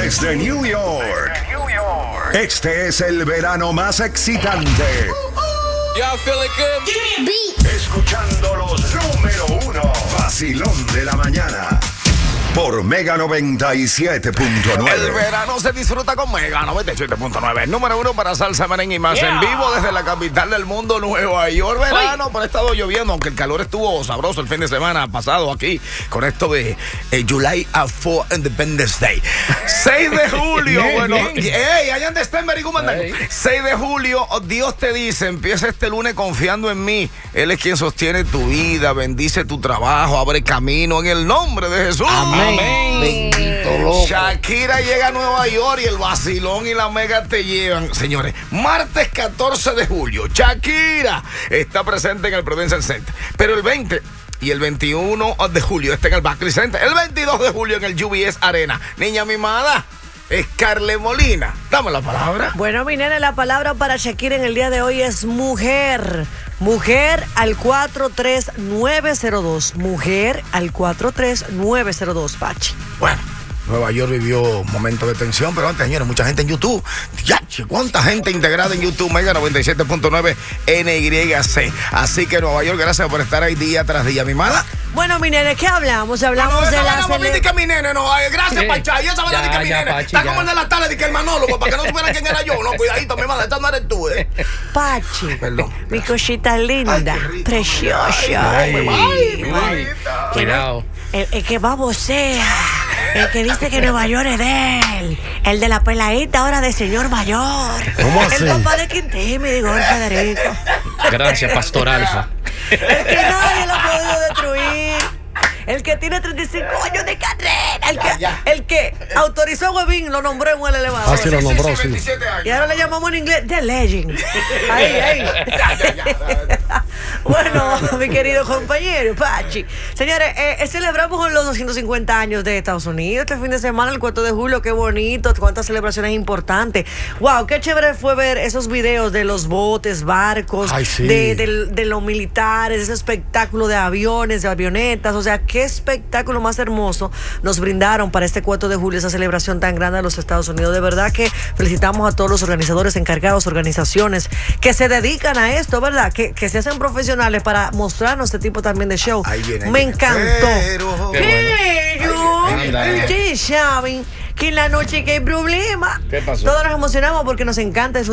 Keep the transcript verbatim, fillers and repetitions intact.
Desde New York, este es el verano más excitante. Y'all feeling good? Escuchando los número uno, vacilón de la mañana. Por Mega noventa y siete punto nueve. El verano se disfruta con Mega noventa y siete punto nueve. Número uno para salsa, merengue y más. Yeah. En vivo desde la capital del mundo, Nueva York. Verano, pero ha estado lloviendo, aunque el calor estuvo sabroso el fin de semana pasado aquí con esto de eh, July for Independence Day. seis de julio. Bueno, hey, allá donde está en Berigumanda. seis de julio, Dios te dice, empieza este lunes confiando en mí. Él es quien sostiene tu vida, bendice tu trabajo, abre camino en el nombre de Jesús. Amén. Amén. Bendito loco. Shakira llega a Nueva York y el vacilón y la mega te llevan. Señores, martes catorce de julio, Shakira está presente en el Prudential Center. Pero el veinte y el veintiuno de julio está en el Barclays Center. El veintidós de julio en el U B S Arena. Niña mimada, Scarlett Molina. Dame la palabra. Bueno, mi nene, la palabra para Shakira en el día de hoy es mujer. Mujer al cuatro tres nueve cero dos. Mujer al cuatro tres nueve cero dos, Pachi. Bueno, Nueva York vivió un momento de tensión, pero antes, señores, mucha gente en YouTube. Ya, ¿cuánta gente integrada en YouTube? Mega noventa y siete punto nueve N Y C. Así que Nueva York, gracias por estar ahí día tras día, mi mala. Bueno, mi nene, ¿qué hablamos? Hablamos no, no, de la... No, no, cele... que mi nene, no, ay, gracias, sí. Pacha. Y esa verdad de que mi nene. Pachi, está ya. Como el de la tarde, de que el manólogo, para que no supieran quién era yo. No, cuidadito, mi madre, esta no eres tú, eh. Pachi. Perdón. Mi cosita linda, ay, preciosa. Ay, ay, ay, ay, cuidado. El, el que babosea, el que dice que Nueva York es de él, el de la peladita ahora de señor mayor. ¿Cómo así? El papá de Quintín, me dijo el Federico. Gracias, Pastor Alfa. El que nadie lo ha podido destruir. El que tiene treinta y cinco años de carrera. El que, ya, ya. El que autorizó a Webin, lo nombró en un elevador. Ah, sí, lo nombró, sí. Y ahora le llamamos en inglés The Legend. Ahí, ahí. Ya, ya, ya. Bueno, mi querido compañero Pachi. Señores, eh, celebramos los doscientos cincuenta años de Estados Unidos este fin de semana, el cuatro de julio. Qué bonito, cuántas celebraciones importantes. Wow, qué chévere fue ver esos videos de los botes, barcos, Ay, sí. de, de, de los militares, ese espectáculo de aviones, de avionetas. O sea, qué espectáculo más hermoso nos brindaron para este cuatro de julio, esa celebración tan grande de los Estados Unidos. De verdad que felicitamos a todos los organizadores, encargados, organizaciones que se dedican a esto, ¿verdad? Que, que se hacen profesionales para mostrarnos este tipo también de show. Ahí viene, ahí Me viene. encantó. Pero, Pero ustedes saben que en la noche que hay problema. ¿Qué pasó? Todos nos emocionamos porque nos encanta